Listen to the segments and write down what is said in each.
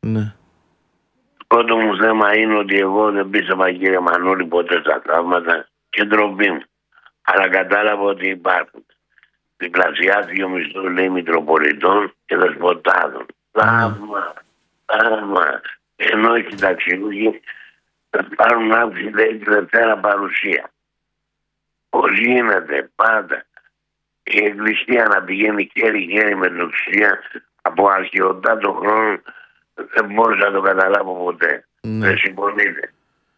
Ναι. Το πρώτο μου θέμα είναι ότι εγώ δεν πίστευα, κύριε Μανώλη, ποτέ στα θαύματα και ντροπή μου. Αλλά κατάλαβα ότι υπάρχουν. Διπλασιάστηκε ο μισθός, λέει, Μητροπολιτών και Δεσποτάδων. Θαύμα. Ενώ οι συνταξιούχοι θα πάρουν αύξηση, λέει, τη Δευτέρα παρουσία. Πώς γίνεται πάντα η Εκκλησία να πηγαίνει χέρι-χέρι με την Εξουσία από αρχαιοτά των χρόνων, δεν μπορούσα να το καταλάβω ποτέ. Ναι. Δεν συμφωνείτε?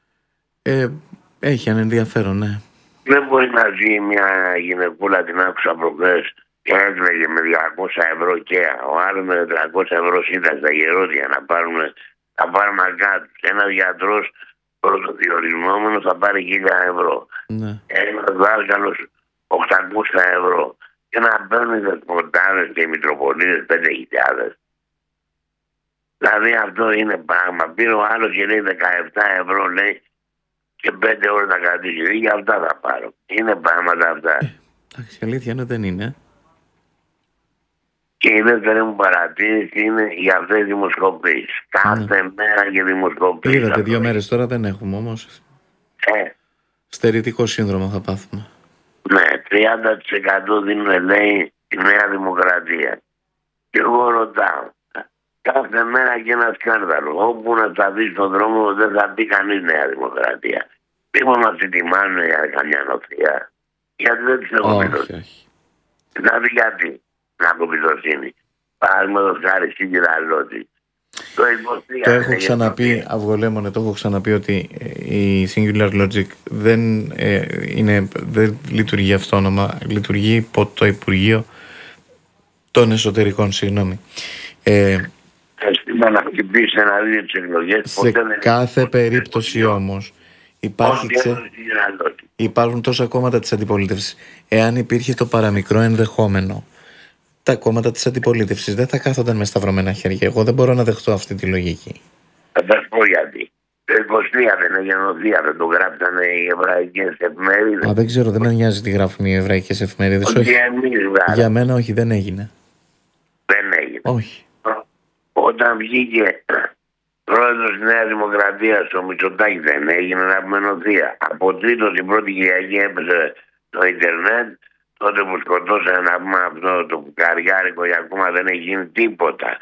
Έχει ανενδιαφέρον, ναι. Δεν μπορεί να ζει μια γυναικούλα, την άκουσα προχθές, και έκλαιγε με 200 ευρώ καία. Ο άλλος με 400 ευρώ σύνταξη στα γερόδια να πάρουν αγκάτους. Ένας γιατρός πρωτοδιορισμόμενος θα πάρει 1.000 ευρώ. Ναι. Ένας δάσκαλος 800 ευρώ. Και να παίρνουν οι Δεσποτάδες και οι Μητροπολίτες 5.000. Δηλαδή αυτό είναι πράγμα. Πήρε ο άλλος και λέει 17 ευρώ, λέει, και 5 ώρες να κρατήσει. Για αυτά θα πάρω. Είναι πράγματα αυτά. Εντάξει, αλήθεια είναι, δεν είναι. Και η δεύτερη μου παρατήρηση είναι για αυτές τις δημοσκοπήσεις. Κάθε μέρα και δημοσκοπήσεις. Είδατε 2 μέρες τώρα, δεν έχουμε όμως. Στερητικό σύνδρομο θα πάθουμε. Ναι, 30% δίνουν, λέει, η Νέα Δημοκρατία. Και εγώ ρωτάω, κάθε μέρα και ένα σκάνδαλο. Όπου να τα δει στον δρόμο δεν θα πει κανείς Νέα Δημοκρατία. Μήπως μας ετοιμάνουν για καμιά νοθεία? Γιατί δεν τις έχω εμπιστοσύνη. Όχι. Δηλαδή γιατί να έχω εμπιστοσύνη? Παραδείγματος χάρη στην Κυραλώτη. Το έχω ξαναπεί, Αυγολέμονε, το έχω ξαναπεί ότι η Singular Logic δεν λειτουργεί αυτόνομα, λειτουργεί υπό το Υπουργείο των Εσωτερικών, συγγνώμη. Να χτυπήσει ένα δύο τις εκλογές. Σε κάθε περίπτωση όμως υπάρχουν τόσα κόμματα της αντιπολίτευσης. Εάν υπήρχε το παραμικρό ενδεχόμενο, τα κόμματα της αντιπολίτευσης δεν θα κάθονταν με σταυρωμένα χέρια. Εγώ δεν μπορώ να δεχτώ αυτή τη λογική. Θα σας πω γιατί. Το 23 δεν έγινε νοθεία, δεν το γράψανε οι εβραϊκές εφημερίδες. Δεν ξέρω, δεν με νοιάζει τι γράφουν οι εβραϊκές εφημερίδες. Όχι. Για μένα όχι, δεν έγινε. Δεν έγινε. Όχι. Όταν βγήκε πρόεδρος της Νέας Δημοκρατίας ο Μητσοτάκης, δεν έγινε να πούμε νοθεία. Από τρίτο την πρώτη Κυριακή έπεσε το Ιντερνετ. Τότε που σκοτώσανε, να πούμε, αυτό το καριάρικο, και ακόμα δεν έχει γίνει τίποτα.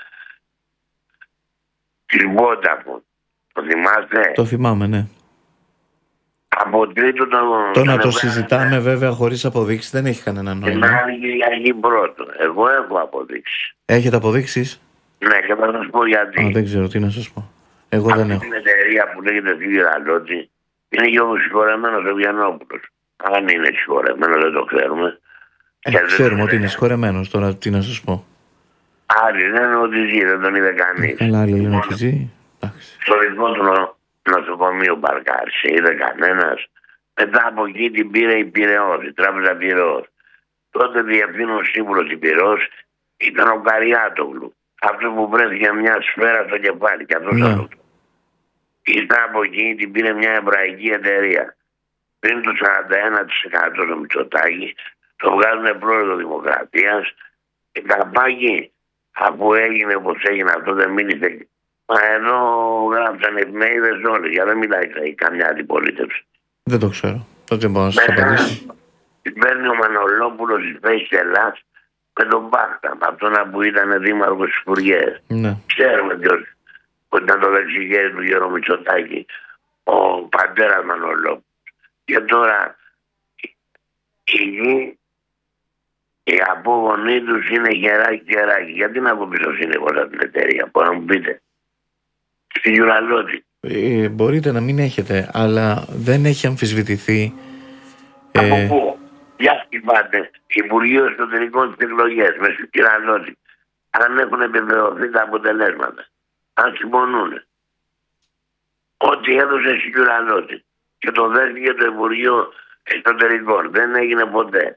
Τίποτα. Το θυμάστε? Το θυμάμαι, ναι. Από τρίτο το να το συζητάμε βέβαια χωρίς αποδείξεις δεν έχει κανένα νόημα. Την άλλη Κυριακή πρώτο. Εγώ έχω αποδείξεις. Έχετε αποδείξεις? Ναι, και θα σας πω γιατί. Δεν ξέρω τι να σας πω. Εγώ δεν έχω. Την εταιρεία που λέγεται Singular είναι και ο συγχωρεμένος ο Βιαννόπουλος. Αν είναι συγχωρεμένος δεν το ξέρουμε. Ξέρουμε ότι είναι συγχωρεμένος, τώρα τι να σας πω. Άλλοι λένε ότι ζει, δεν τον είδε κανείς. Καλά, άλλοι λένε ότι ζει. Στο δικό του νοσοκομείο παρκάρισε, είδε κανένας. Μετά από εκεί την πήρε η Πειραιώς, η Τράπεζα Πειραιώς. Τότε διευθύνων σύμβουλος η Πειραιώς ήταν ο Καριάτογλου. Αυτό που βρέθηκε μια σφαίρα στο κεφάλι και αυτός άλλο. Ύστερα από εκεί την πήρε μια εβραϊκή εταιρεία. Πριν το 41% το Μητσοτάκη, το βγάζουν πρόεδρο Δημοκρατίας και καπάκι, αφού έγινε όπως έγινε αυτό, δεν μίλησε. Μα εδώ γράψαν εφημερίδες όλες, για δεν μιλάει καμιά αντιπολίτευση. Δεν το ξέρω. Τότε μπορώ να σας απαντήσω. Παίρνει ο Μανολόπουλος της Φέσης Ελλάς με τον Μπάχτα, με αυτόν που ήταν δήμαρχος της Υπουργείας. Ναι. Ξέρουμε ποιος ήταν το δεξιγέρι του Γιώργου ο πατέρας Μανολόπουλος. Και τώρα η γη, οι απόγονοί τους είναι γεράκι. Γιατί να πω εμπιστοσύνη εγώ την εταιρεία, μπορώ να μου πείτε? Στη Γιουραλώτη. Μπορείτε να μην έχετε, αλλά δεν έχει αμφισβητηθεί. Από πού? Για κοιμάται Υπουργείο Εσωτερικών στις εκλογές με στη Γιουραλώτη. Αν έχουν επιβεβαιωθεί τα αποτελέσματα. Αν συμφωνούν. Ό,τι έδωσε στη Γιουραλώτη. Και το δέχτηκε το Υπουργείο Εσωτερικών. Δεν έγινε ποτέ.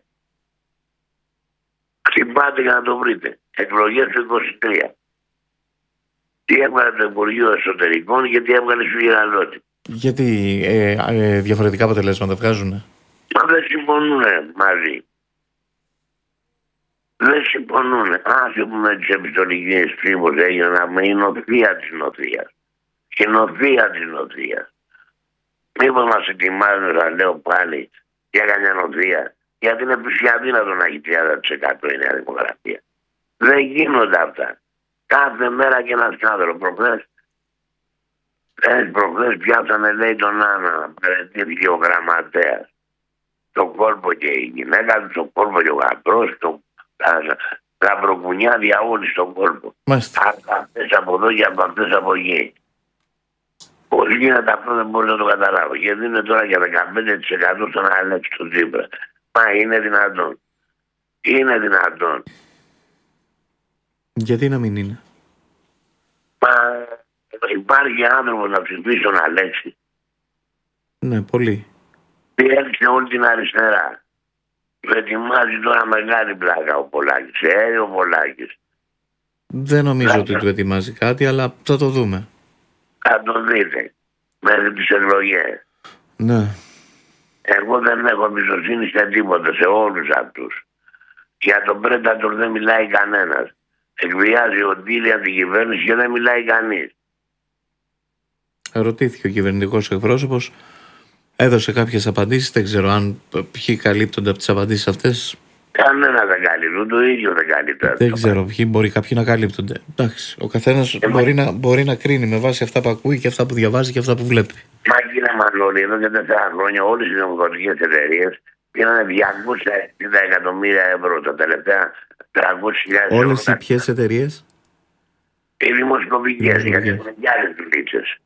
Χτυπάτε για να το βρείτε. Εκλογές του 23. Τι έβγαλε το Υπουργείο Εσωτερικών και τι έβγαλε στη Γιουραλώτη. Γιατί διαφορετικά αποτελέσματα βγάζουνε? Μα δεν συμφωνούν μαζί. Δεν συμφωνούν. Άσε που με τις επιστολικές ψήφους έγιναν με η νοθεία της νοθείας. Η νοθεία της νοθείας. Μήπως μας ετοιμάζουν, θα λέω πάλι, για καμιά νοθεία. Γιατί είναι πια αδύνατο να έχει 30% η Νέα Δημοκρατία. Δεν γίνονται αυτά. Κάθε μέρα και ένας άνθρωπος. Προχθές πιάσανε, λέει, τον Άννα, παραιτήθηκε ο γραμματέας. Στον κόλπο και η γυναίκα του, στον κόλπο και ο γαμπρός, τα προκουνιάδια όλοι στον κόλπο. Αυτές από εδώ και αυτές από εκεί. Πώς γίνεται αυτό, δεν μπορώ να το καταλάβω. Γιατί είναι τώρα για 15% στον Αλέξη του Τσίπρα. Μα είναι δυνατόν. Είναι δυνατόν. Γιατί να μην είναι. Μα υπάρχει άνθρωπος να ψηφίσει τον Αλέξη. Ναι, πολύ. Διέλυσε όλη την αριστερά. Του ετοιμάζει τώρα μεγάλη πλάκα ο Πολάκης. Ο Πολάκης. Δεν νομίζω ότι του ετοιμάζει κάτι, αλλά θα το δούμε. Θα το δείτε. Μέχρι τις εκλογές. Ναι. Εγώ δεν έχω εμπιστοσύνη σε τίποτα, σε όλους αυτούς. Για τον Πρέτατορ δεν μιλάει κανένας. Εκβιάζει ο Ντίλια την κυβέρνηση και δεν μιλάει κανείς. Ρωτήθηκε ο κυβερνητικός εκπρόσωπος, έδωσε κάποιες απαντήσεις, δεν ξέρω αν ποιοι καλύπτονται από τις απαντήσεις αυτές. Κανένα δεν καλύπτει, το ίδιο δεν καλύπτει. Δεν ξέρω ποιοι, μπορεί κάποιοι να καλύπτονται. Εντάξει, ο καθένας μπορεί να κρίνει με βάση αυτά που ακούει και αυτά που διαβάζει και αυτά που βλέπει. Μα κύριε Μανώλη, εδώ και 4 χρόνια όλες οι δημοκρατικές εταιρείες πήραν 260 εκατομμύρια ευρώ τα τελευταία 300.000 ευρώ. Όλες οι ποιες εταιρείες? Οι δημοσκοπικές, γιατί έχουν και άλλες δουλίτσες.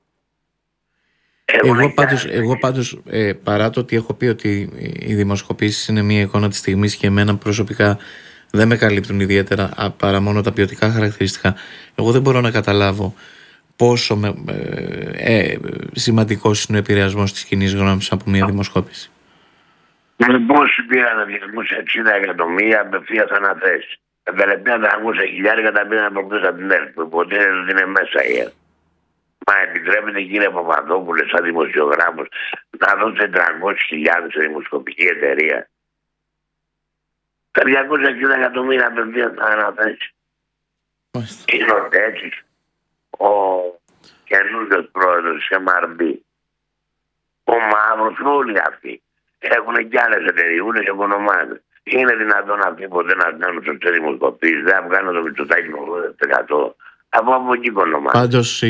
Εγώ πάντως παρά το ότι έχω πει ότι οι δημοσκοπήσεις είναι μια εικόνα της στιγμής και εμένα προσωπικά δεν με καλύπτουν ιδιαίτερα παρά μόνο τα ποιοτικά χαρακτηριστικά, εγώ δεν μπορώ να καταλάβω πόσο σημαντικός είναι ο επηρεασμός της κοινής γνώμης από μια δημοσκόπηση. Πόσοι πήραν 260 εκατομμύρια απευθείας αναθέσεις. Τα τελευταία 300.000 τα πήραν προχθές από την ΕΡΤ, που υποτίθεται ότι είναι μέσα η ΕΡΤ. Μα επιτρέπετε, κύριε Παπαδόπουλε, σαν δημοσιογράφος, να δώσετε 300.000 σε δημοσκοπική εταιρεία. Τα 260 εκατομμύρια απευθείας θα αναθέσει. Είναι ο Τέτσης, ο καινούργιος πρόεδρος της MRB, ο Μαύρος, όλοι αυτοί. Έχουν και άλλες εταιρείες και ονομάζονται. Είναι δυνατόν αυτοί ποτέ να κάνουν σωστές δημοσκοπήσεις? Δεν βγάλουν το Μητσοτάκη με 80%. Από εκεί ονομάζονται. Πάντως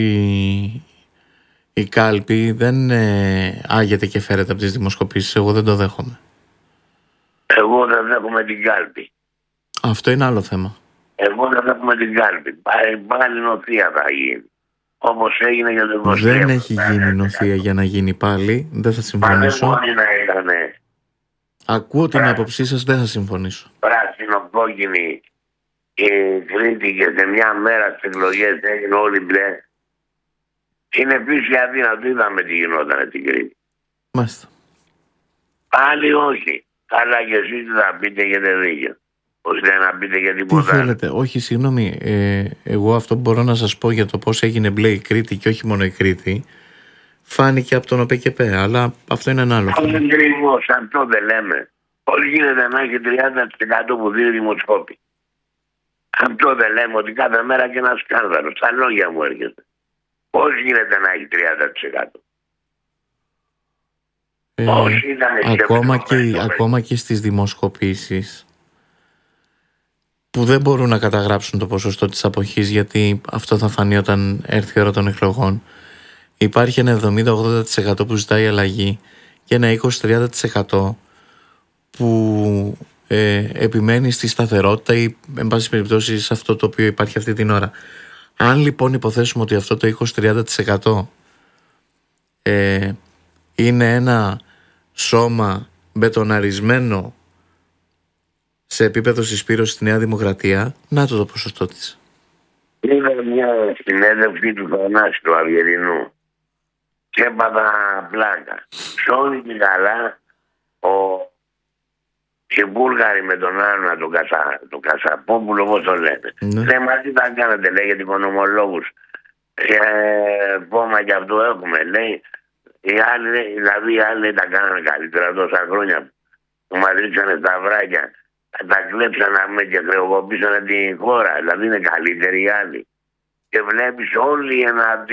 η κάλπη δεν άγεται και φέρεται από τις δημοσκοπήσεις. Εγώ δεν το δέχομαι. Εγώ δεν δέχομαι την κάλπη. Αυτό είναι άλλο θέμα. Εγώ δεν δέχομαι την κάλπη. Πάλι νοθεία θα γίνει. Όπως έγινε για το 20. Δεν έχει γίνει νοθεία για να γίνει πάλι. Δεν θα συμφωνήσω. Μα δεν μπορεί να ήταν. Ακούω την άποψή σας, δεν θα συμφωνήσω. Πράσινο κόκκινη κρίθηκε σε μια μέρα στις εκλογές, έγινε όλοι μπλε. Είναι επίσης αδύνατο, είδαμε τι γινόταν στην Κρήτη. Μάλιστα. Πάλι όχι. Αλλά και εσείς θα πείτε και δεν δίκιο. Ώστε να πείτε για τίποτα. Τι θέλετε, όχι, συγγνώμη. Εγώ αυτό που μπορώ να σας πω για το πώς έγινε μπλε η Κρήτη και όχι μόνο η Κρήτη, φάνηκε από τον ΟΠΕΚΕΠΕ, αλλά αυτό είναι ένα άλλο θέμα. Ακριβώς, αυτό δεν λέμε. Πώς γίνεται να έχει 30% που δίνει δημοσκόπη? Αυτό δεν λέμε, ότι κάθε μέρα και ένα σκάνδαλο. Στα λόγια μου έρχεται. Πώς γίνεται να έχει 30%? Ακόμα και στις δημοσκοπήσεις που δεν μπορούν να καταγράψουν το ποσοστό της αποχής, γιατί αυτό θα φανεί όταν έρθει η ώρα των εκλογών, υπάρχει ένα 70-80% που ζητάει αλλαγή και ένα 20-30% που επιμένει στη σταθερότητα ή εν πάση περιπτώσει σε αυτό το οποίο υπάρχει αυτή την ώρα. Αν λοιπόν υποθέσουμε ότι αυτό το 20-30% είναι ένα σώμα μπετοναρισμένο σε επίπεδο συσπήρωση στη Νέα Δημοκρατία, να το ποσοστό της. Είδα μια συνέντευξη του Θανάση του Αυγερινού και έπαθα πλάκα. Σώνει και καλά οι Βούλγαροι με τον Άννα, τον Κασαπόπουλο, όπως το λένε. Ναι, μα τι θα κάνετε, λέει, για την οικονομολόγους. Πόμα και αυτό έχουμε, λέει. Οι άλλοι, δηλαδή οι άλλοι τα κάνανε καλύτερα τόσα χρόνια που μας ρίξανε στα βράκια. τα κλέψανε και χρεοκοπήσανε την χώρα. Δηλαδή είναι καλύτεροι οι άλλοι. Και βλέπεις όλοι εναντίον.